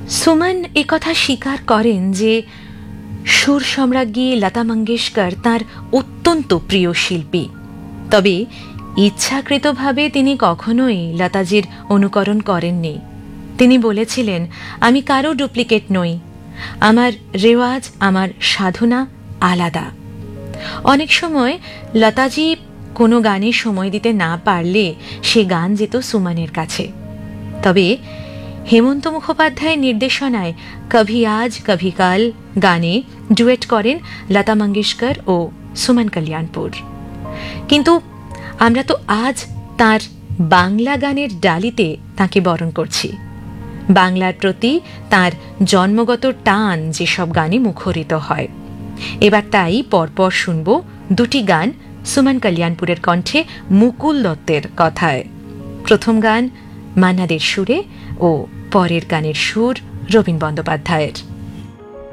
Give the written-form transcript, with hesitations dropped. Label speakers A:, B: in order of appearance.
A: সুমন একথা স্বীকার করেন যে সুর সম্রাজ্ঞী লতা মঙ্গেশকর তাঁর অত্যন্ত প্রিয় শিল্পী, তবে ইচ্ছাকৃতভাবে তিনি কখনোই লতাজির অনুকরণ করেননি। তিনি বলেছিলেন, আমি কারো ডুপ্লিকেট নই, আমার রেওয়াজ, আমার সাধনা আলাদা। অনেক সময় লতাজি কোনো গানে সময় দিতে না পারলে সে গান যেত সুমনের কাছে। তবে হেমন্ত মুখোপাধ্যায়ের নির্দেশনায় কভি আজ কভি কাল গানে ডুয়েট করেন লতা মঙ্গেশকর ও সুমন কল্যাণপুর। কিন্তু আমরা তো আজ তার বাংলা গানের ডালিতে তাকে বরণ করছি। বাংলার প্রতি তার জন্মগত টান যেসব গানে মুখরিত হয়। এবার তাই পরপর শুনব দুটি গান সুমন কল্যাণপুরের কণ্ঠে মুকুল দত্তের কথায়। প্রথম গান মান্না দের সুরে ও পরের গানের সুর রবীন বন্দ্যোপাধ্যায়ের।